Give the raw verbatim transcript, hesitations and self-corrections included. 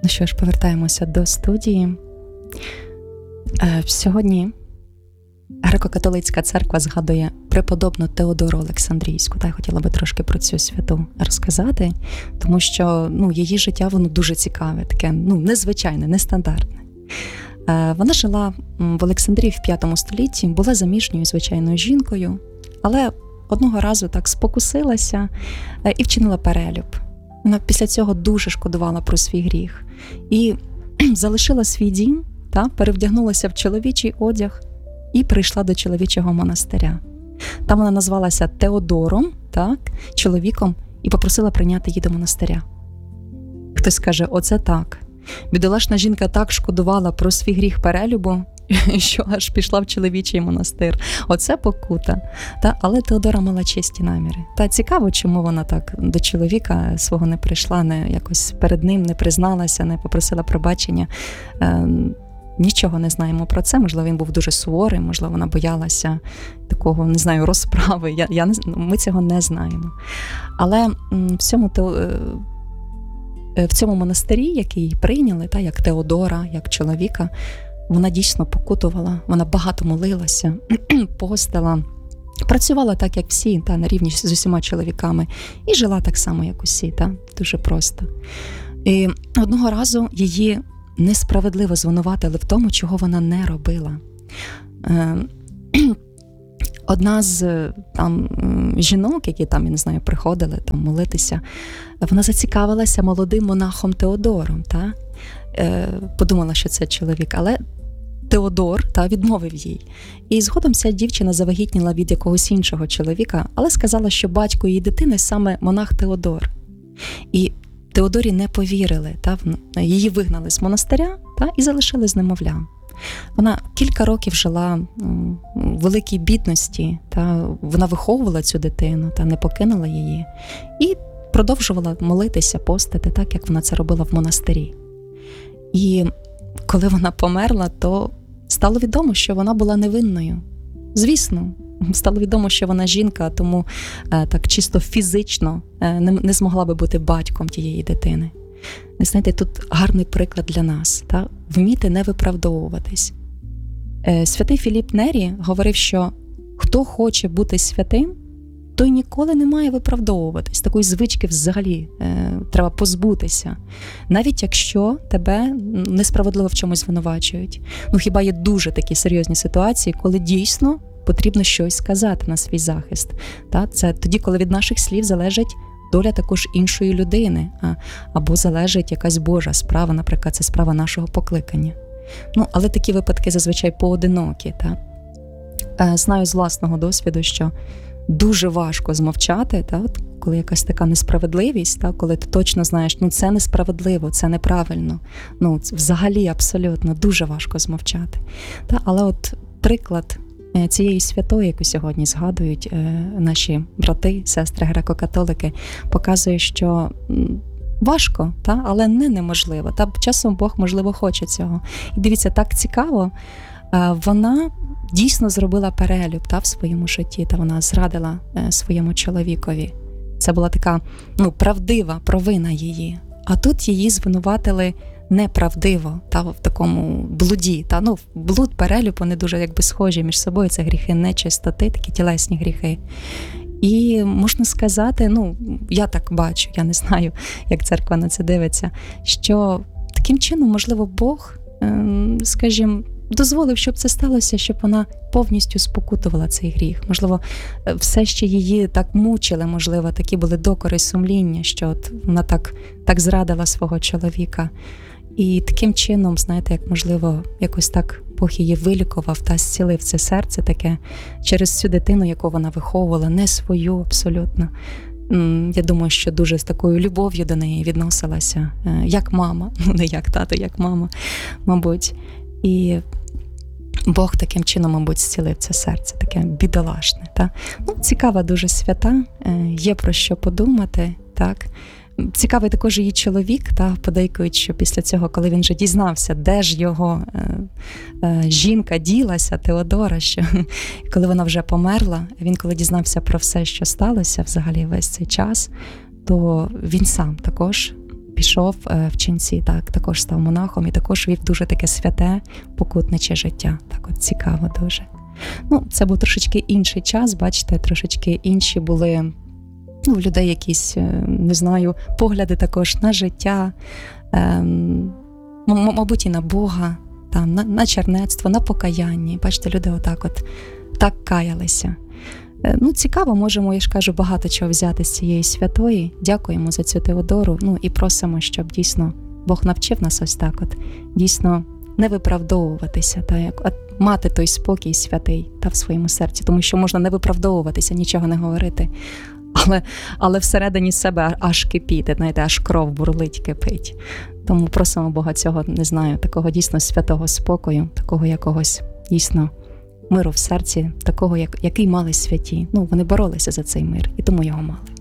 Ну що ж, повертаємося до студії. Е, сьогодні Греко-католицька церква згадує преподобну Теодору Олександрійську. Та я хотіла би трошки про цю святу розказати, тому що ну, її життя воно дуже цікаве, таке ну, незвичайне, нестандартне. Е, вона жила в Олександрії в п'ятому столітті, була заміжньою звичайною жінкою, але одного разу так спокусилася е, і вчинила перелюб. Вона після цього дуже шкодувала про свій гріх і залишила свій дім, та, перевдягнулася в чоловічий одяг і прийшла до чоловічого монастиря. Там вона назвалася Теодором, так, чоловіком, і попросила прийняти її до монастиря. Хтось каже, оце так. Бідолашна жінка так шкодувала про свій гріх перелюбу, що аж пішла в чоловічий монастир. Оце покута. Та, але Теодора мала чисті наміри. Та цікаво, чому вона так до чоловіка свого не прийшла, не якось перед ним не призналася, не попросила пробачення. Е, нічого не знаємо про це. Можливо, він був дуже суворим, можливо, вона боялася такого, не знаю, розправи. Я, я не, ми цього не знаємо. Але в цьому в цьому монастирі, який її прийняли, та, як Теодора, як чоловіка, вона дійсно покутувала, вона багато молилася, постила, працювала так, як всі, та, на рівні з усіма чоловіками, і жила так само, як усі, та, дуже просто. І одного разу її несправедливо звинуватили в тому, чого вона не робила. Одна з там жінок, які там, я не знаю, приходили там молитися, вона зацікавилася молодим монахом Теодором, та? Е, подумала, що це чоловік, але Теодор та, відмовив їй. І згодом ця дівчина завагітніла від якогось іншого чоловіка, але сказала, що батько її дитини саме монах Теодор. І Теодорі не повірили, та? Її вигнали з монастиря, та? І залишили з немовлям. Вона кілька років жила в великій бідності, та вона виховувала цю дитину, та не покинула її. І продовжувала молитися, постити, так, як вона це робила в монастирі. І коли вона померла, то стало відомо, що вона була невинною. Звісно, стало відомо, що вона жінка, тому так чисто фізично не, не змогла би бути батьком тієї дитини. Ви знаєте, тут гарний приклад для нас, та? Вміти не виправдовуватись. Святий Філіп Нері говорив, що хто хоче бути святим, той ніколи не має виправдовуватись. Такої звички взагалі е, треба позбутися. Навіть якщо тебе несправедливо в чомусь звинувачують. Ну, хіба є дуже такі серйозні ситуації, коли дійсно потрібно щось сказати на свій захист. Та? Це тоді, коли від наших слів залежить доля також іншої людини, а, або залежить якась Божа справа, наприклад, це справа нашого покликання. Ну, але такі випадки зазвичай поодинокі. Та? Е, знаю з власного досвіду, що дуже важко змовчати, та, от, коли якась така несправедливість, та, коли ти точно знаєш, ну це несправедливо, це неправильно. Ну, це взагалі абсолютно дуже важко змовчати. Та, але от приклад цієї святої, яку сьогодні згадують е, наші брати, сестри греко-католики, показує, що важко, та, але не неможливо. Та часом Бог, можливо, хоче цього. І дивіться, так цікаво, е, вона дійсно зробила перелюб, та, в своєму житті, та вона зрадила е, своєму чоловікові. Це була така, ну, правдива провина її. А тут її звинуватили неправдиво, та, в такому блуді. Та, ну, блуд, перелюб, вони дуже якби схожі між собою. Це гріхи нечистоти, такі тілесні гріхи. І можна сказати, ну, я так бачу, я не знаю, як церква на це дивиться, що таким чином, можливо, Бог, скажімо, дозволив, щоб це сталося, щоб вона повністю спокутувала цей гріх. Можливо, все ще її так мучили, можливо, такі були докори сумління, що от вона так, так зрадила свого чоловіка. І таким чином, знаєте, як, можливо, якось так Бог її вилікував та зцілив це серце таке через цю дитину, яку вона виховувала, не свою абсолютно. Я думаю, що дуже з такою любов'ю до неї відносилася, як мама, ну не як тато, як мама, мабуть. І Бог таким чином, мабуть, зцілив це серце, таке бідолашне. Та? Ну, цікава дуже свята, є про що подумати, так. Цікавий також її чоловік, та, подейкують, що після цього, коли він вже дізнався, де ж його е, е, жінка ділася, Теодора, що коли вона вже померла, він коли дізнався про все, що сталося взагалі весь цей час, то він сам також пішов е, в ченці, так, також став монахом і також вів дуже таке святе, покутниче життя. Так от цікаво дуже. Ну, це був трошечки інший час, бачите, трошечки інші були, ну, в людей якісь, не знаю, погляди також на життя, ем, мабуть, і на Бога, там, на, на чернецтво, на покаяння. Бачите, люди отак от так каялися. Ну, цікаво, можемо, я ж кажу, багато чого взяти з цієї святої. Дякуємо за цю Теодору, ну і просимо, щоб дійсно Бог навчив нас ось так от, дійсно не виправдовуватися, та, як, а мати той спокій святий та в своєму серці, тому що можна не виправдовуватися, нічого не говорити, але, але всередині себе аж кипіти, знаєте, аж кров бурлить, кипить. Тому просимо Бога цього, не знаю, такого дійсно святого спокою, такого якогось дійсно миру в серці, такого, як, який мали святі. Ну, вони боролися за цей мир, і тому його мали.